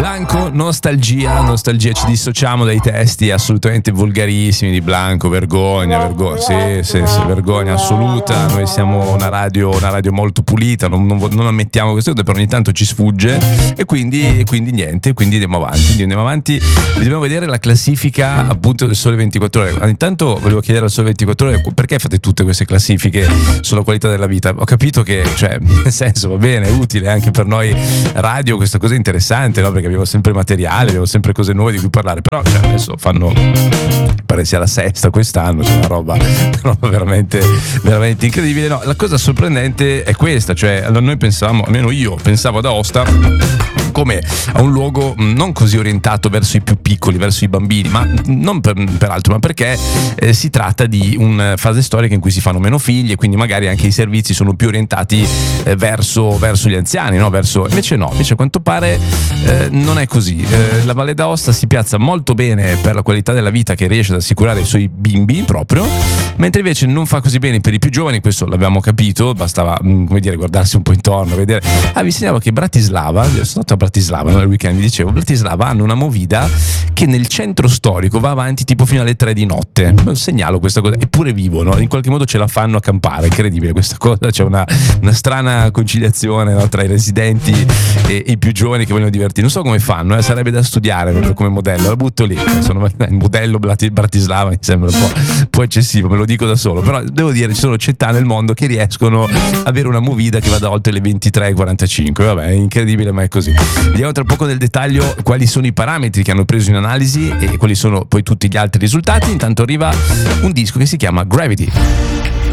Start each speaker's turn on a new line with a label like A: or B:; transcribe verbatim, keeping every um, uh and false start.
A: Blanco, nostalgia, nostalgia, ci dissociamo dai testi assolutamente volgarissimi di Blanco, vergogna, vergogna, sì, sì, sì, vergogna assoluta. Noi siamo una radio, una radio molto pulita, non, non, non ammettiamo queste cose, però ogni tanto ci sfugge e quindi, e quindi niente, quindi andiamo avanti, quindi andiamo avanti. Dobbiamo vedere la classifica appunto del Sole ventiquattro Ore. Intanto volevo chiedere al Sole ventiquattro Ore perché fate tutte queste classifiche sulla qualità della vita. Ho capito che, cioè, nel senso, va bene, è utile anche per noi radio, questa cosa è interessante, no? Perché abbiamo sempre materiale, abbiamo sempre cose nuove di cui parlare, però cioè, adesso fanno, pare sia la sesta quest'anno, c'è una roba, una roba veramente, veramente incredibile. No, la cosa sorprendente è questa, cioè allora noi pensavamo, almeno io pensavo ad Aosta come a un luogo non così orientato verso i più piccoli, verso i bambini, ma non per, per altro, ma perché eh, si tratta di una fase storica in cui si fanno meno figli e quindi magari anche i servizi sono più orientati eh, verso, verso gli anziani, no? Verso, invece no, invece a quanto pare eh, non è così. Eh, la Valle d'Aosta si piazza molto bene per la qualità della vita che riesce ad assicurare ai suoi bimbi proprio, mentre invece non fa così bene per i più giovani, questo l'abbiamo capito, bastava come dire guardarsi un po' intorno, vedere. Ah, vi segnalo che Bratislava, sono stato a Bratislava nel weekend, vi dicevo, Bratislava hanno una movida che nel centro storico va avanti tipo fino alle tre di notte. Segnalo questa cosa, eppure vivono, in qualche modo ce la fanno a campare, incredibile questa cosa, c'è una, una strana conciliazione, no, tra i residenti e, e i più giovani che vogliono divertirsi. Non so come fanno, eh, sarebbe da studiare proprio come modello, la butto lì, sono, il modello Bratislava mi sembra un po', un po' eccessivo, me lo dico da solo, però devo dire ci sono città nel mondo che riescono ad avere una movida che vada oltre le ventitré e quarantacinque, vabbè, è incredibile ma è così. Vediamo tra poco nel dettaglio quali sono i parametri che hanno preso in analisi e quali sono poi tutti gli altri risultati. Intanto arriva un disco che si chiama Gravity.